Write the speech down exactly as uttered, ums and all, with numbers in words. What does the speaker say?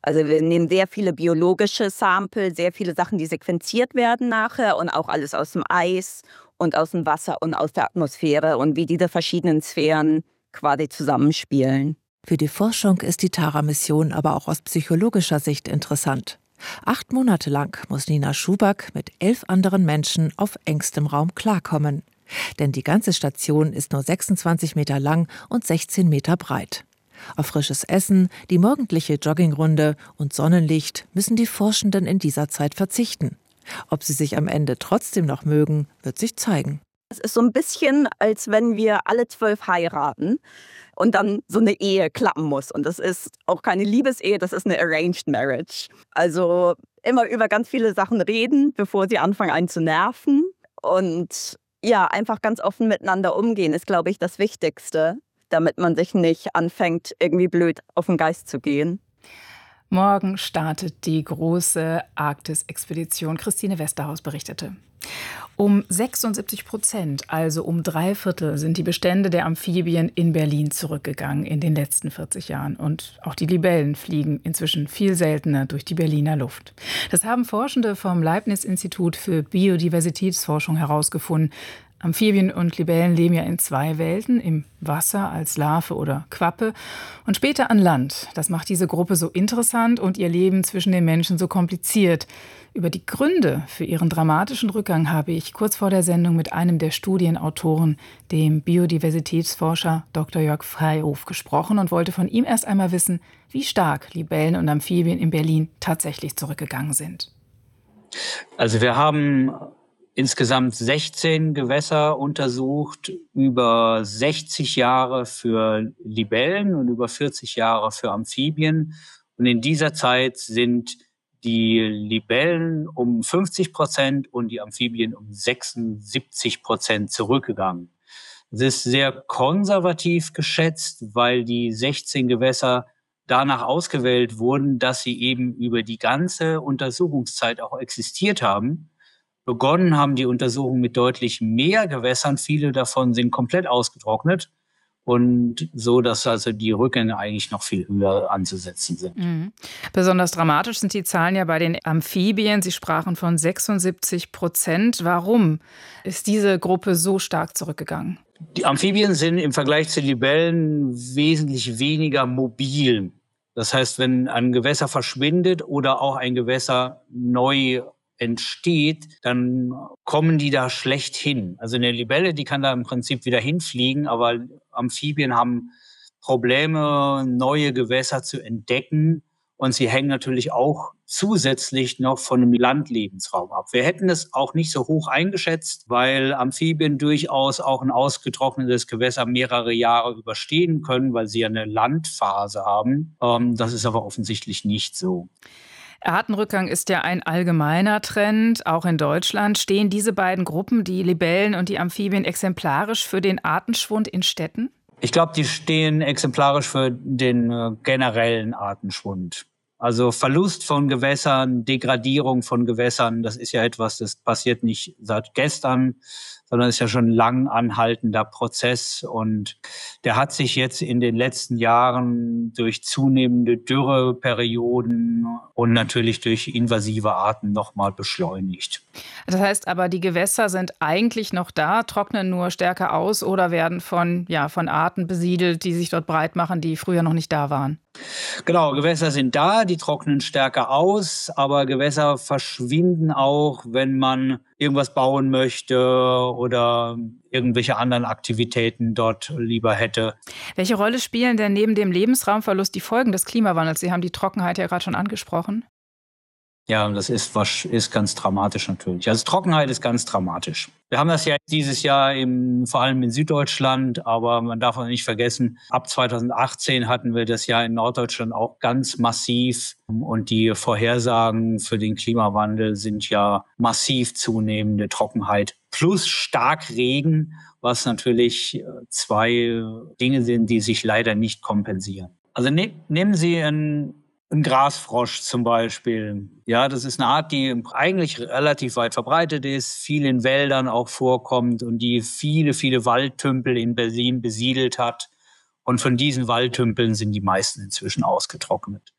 Also wir nehmen sehr viele biologische Sample, sehr viele Sachen, die sequenziert werden nachher und auch alles aus dem Eis und aus dem Wasser und aus der Atmosphäre und wie diese verschiedenen Sphären quasi zusammenspielen. Für die Forschung ist die Tara-Mission aber auch aus psychologischer Sicht interessant. Acht Monate lang muss Nina Schuback mit elf anderen Menschen auf engstem Raum klarkommen. Denn die ganze Station ist nur sechsundzwanzig Meter lang und sechzehn Meter breit. Auf frisches Essen, die morgendliche Joggingrunde und Sonnenlicht müssen die Forschenden in dieser Zeit verzichten. Ob sie sich am Ende trotzdem noch mögen, wird sich zeigen. Es ist so ein bisschen, als wenn wir alle zwölf heiraten und dann so eine Ehe klappen muss. Und das ist auch keine Liebesehe, das ist eine Arranged Marriage. Also immer über ganz viele Sachen reden, bevor sie anfangen, einen zu nerven. Und ja, einfach ganz offen miteinander umgehen, ist, glaube ich, das Wichtigste, damit man sich nicht anfängt, irgendwie blöd auf den Geist zu gehen. Morgen startet die große Arktis-Expedition. Christine Westerhaus berichtete. Um sechsundsiebzig Prozent, also um drei Viertel, sind die Bestände der Amphibien in Berlin zurückgegangen in den letzten vierzig Jahren. Und auch die Libellen fliegen inzwischen viel seltener durch die Berliner Luft. Das haben Forschende vom Leibniz-Institut für Biodiversitätsforschung herausgefunden. Amphibien und Libellen leben ja in zwei Welten, im Wasser als Larve oder Quappe und später an Land. Das macht diese Gruppe so interessant und ihr Leben zwischen den Menschen so kompliziert. Über die Gründe für ihren dramatischen Rückgang habe ich kurz vor der Sendung mit einem der Studienautoren, dem Biodiversitätsforscher Doktor Jörg Freihof, gesprochen und wollte von ihm erst einmal wissen, wie stark Libellen und Amphibien in Berlin tatsächlich zurückgegangen sind. Also wir haben insgesamt sechzehn Gewässer untersucht, über sechzig Jahre für Libellen und über vierzig Jahre für Amphibien. Und in dieser Zeit sind die Libellen um fünfzig Prozent und die Amphibien um sechsundsiebzig Prozent zurückgegangen. Das ist sehr konservativ geschätzt, weil die sechzehn Gewässer danach ausgewählt wurden, dass sie eben über die ganze Untersuchungszeit auch existiert haben. Begonnen haben die Untersuchungen mit deutlich mehr Gewässern. Viele davon sind komplett ausgetrocknet. Und so, dass also die Rückgänge eigentlich noch viel höher anzusetzen sind. Mhm. Besonders dramatisch sind die Zahlen ja bei den Amphibien. Sie sprachen von sechsundsiebzig Prozent. Warum ist diese Gruppe so stark zurückgegangen? Die Amphibien sind im Vergleich zu Libellen wesentlich weniger mobil. Das heißt, wenn ein Gewässer verschwindet oder auch ein Gewässer neu entsteht, dann kommen die da schlecht hin. Also eine Libelle, die kann da im Prinzip wieder hinfliegen, aber Amphibien haben Probleme, neue Gewässer zu entdecken. Und sie hängen natürlich auch zusätzlich noch von einem Landlebensraum ab. Wir hätten es auch nicht so hoch eingeschätzt, weil Amphibien durchaus auch ein ausgetrocknetes Gewässer mehrere Jahre überstehen können, weil sie ja eine Landphase haben. Das ist aber offensichtlich nicht so. Artenrückgang ist ja ein allgemeiner Trend, auch in Deutschland. Stehen diese beiden Gruppen, die Libellen und die Amphibien, exemplarisch für den Artenschwund in Städten? Ich glaube, die stehen exemplarisch für den äh, generellen Artenschwund. Also Verlust von Gewässern, Degradierung von Gewässern, das ist ja etwas, das passiert nicht seit gestern, sondern ist ja schon ein lang anhaltender Prozess. Und der hat sich jetzt in den letzten Jahren durch zunehmende Dürreperioden und natürlich durch invasive Arten nochmal beschleunigt. Das heißt aber, die Gewässer sind eigentlich noch da, trocknen nur stärker aus oder werden von, ja, von Arten besiedelt, die sich dort breit machen, die früher noch nicht da waren. Genau, Gewässer sind da, die trocknen stärker aus, aber Gewässer verschwinden auch, wenn man irgendwas bauen möchte oder irgendwelche anderen Aktivitäten dort lieber hätte. Welche Rolle spielen denn neben dem Lebensraumverlust die Folgen des Klimawandels? Sie haben die Trockenheit ja gerade schon angesprochen. Ja, das ist, was, ist ganz dramatisch natürlich. Also Trockenheit ist ganz dramatisch. Wir haben das ja dieses Jahr im, vor allem in Süddeutschland, aber man darf auch nicht vergessen, ab zweitausendachtzehn hatten wir das ja in Norddeutschland auch ganz massiv. Und die Vorhersagen für den Klimawandel sind ja massiv zunehmende Trockenheit plus Starkregen, was natürlich zwei Dinge sind, die sich leider nicht kompensieren. Also ne, nehmen Sie ein Ein Grasfrosch zum Beispiel. Ja, das ist eine Art, die eigentlich relativ weit verbreitet ist, viel in Wäldern auch vorkommt und die viele, viele Waldtümpel in Berlin besiedelt hat. Und von diesen Waldtümpeln sind die meisten inzwischen ausgetrocknet.